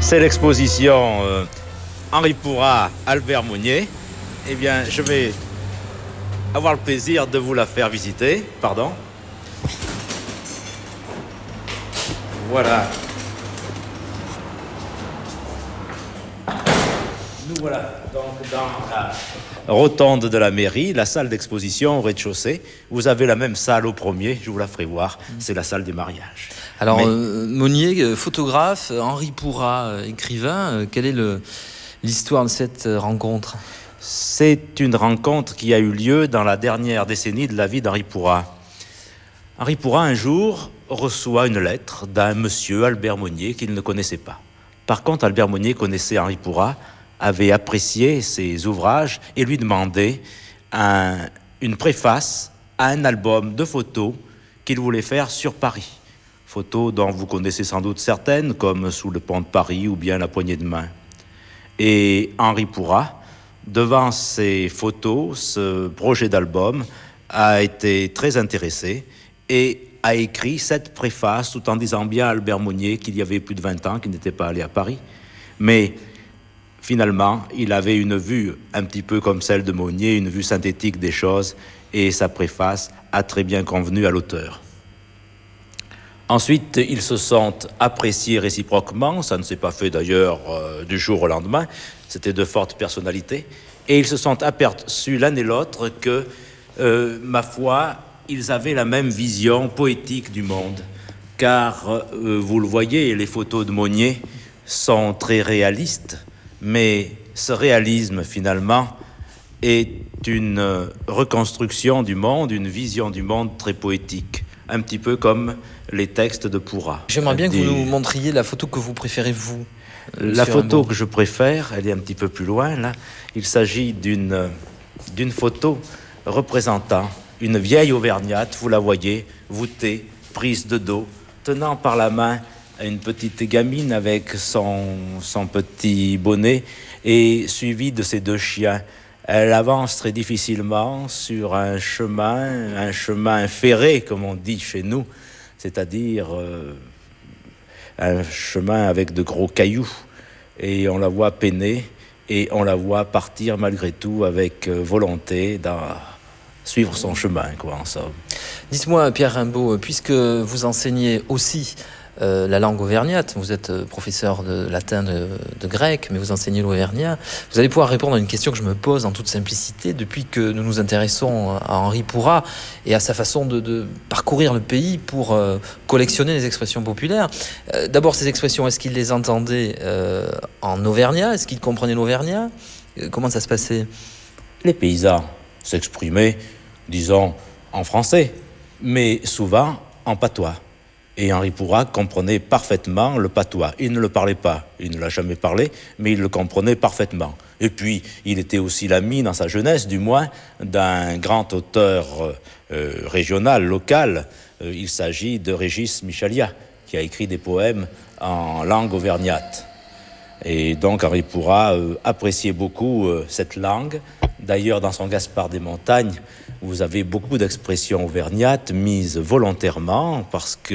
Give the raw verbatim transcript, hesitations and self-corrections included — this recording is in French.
C'est l'exposition euh, Henri Pourrat, Albert Monnier. Eh bien, je vais avoir le plaisir de vous la faire visiter. Pardon. Voilà. Nous voilà donc dans la rotonde de la mairie, la salle d'exposition au rez-de-chaussée. Vous avez la même salle au premier, je vous la ferai voir, c'est la salle des mariages. Alors, Mais... euh, Monnier, photographe, Henri Pourrat, écrivain, euh, quelle est le, l'histoire de cette rencontre ? C'est une rencontre qui a eu lieu dans la dernière décennie de la vie d'Henri Pourrat. Henri Pourrat, un jour, reçoit une lettre d'un monsieur, Albert Monnier, qu'il ne connaissait pas. Par contre, Albert Monnier connaissait Henri Pourrat, avait apprécié ses ouvrages et lui demandait un, une préface à un album de photos qu'il voulait faire sur Paris. Photos dont vous connaissez sans doute certaines, comme Sous le pont de Paris ou bien La poignée de main. Et Henri Pourrat, devant ces photos, ce projet d'album, a été très intéressé et a écrit cette préface tout en disant bien à Albert Monnier qu'il y avait plus de vingt ans qu'il n'était pas allé à Paris. Mais finalement, il avait une vue un petit peu comme celle de Monnier, une vue synthétique des choses, et sa préface a très bien convenu à l'auteur. Ensuite, ils se sont appréciés réciproquement, ça ne s'est pas fait d'ailleurs euh, du jour au lendemain, c'était de fortes personnalités, et ils se sont aperçus l'un et l'autre que, euh, ma foi, ils avaient la même vision poétique du monde, car, euh, vous le voyez, les photos de Monnier sont très réalistes, mais ce réalisme, finalement, est une reconstruction du monde, une vision du monde très poétique, un petit peu comme les textes de Pourrat. J'aimerais bien Des... que vous nous montriez la photo que vous préférez, vous. La photo Rimbaud. Que je préfère, elle est un petit peu plus loin, là. Il s'agit d'une, d'une photo représentant une vieille auvergnate, vous la voyez, voûtée, prise de dos, tenant par la main une petite gamine avec son, son petit bonnet et suivie de ses deux chiens. Elle avance très difficilement sur un chemin, un chemin ferré, comme on dit chez nous, c'est-à-dire euh, un chemin avec de gros cailloux. Et on la voit peiner et on la voit partir malgré tout avec euh, volonté dans suivre son chemin, quoi, en somme. Dites-moi, Pierre Rimbaud, puisque vous enseignez aussi Euh, la langue auvergnate, vous êtes euh, professeur de latin, de, de grec, mais vous enseignez l'auvergnat, vous allez pouvoir répondre à une question que je me pose en toute simplicité depuis que nous nous intéressons à Henri Pourrat et à sa façon de, de parcourir le pays pour euh, collectionner les expressions populaires. Euh, d'abord, ces expressions, est-ce qu'il les entendait euh, en auvergnat? Est-ce qu'il comprenait l'auvergnat? euh, Comment ça se passait? Les paysans s'exprimaient, disons, en français, mais souvent en patois. Et Henri Pourrat comprenait parfaitement le patois. Il ne le parlait pas, il ne l'a jamais parlé, mais il le comprenait parfaitement. Et puis, il était aussi l'ami, dans sa jeunesse du moins, d'un grand auteur euh, régional, local. Euh, il s'agit de Régis Michalia, qui a écrit des poèmes en langue auvergnate. Et donc, Henri Pourrat euh, appréciait beaucoup euh, cette langue. D'ailleurs, dans son Gaspard des Montagnes, vous avez beaucoup d'expressions auvergnates mises volontairement parce que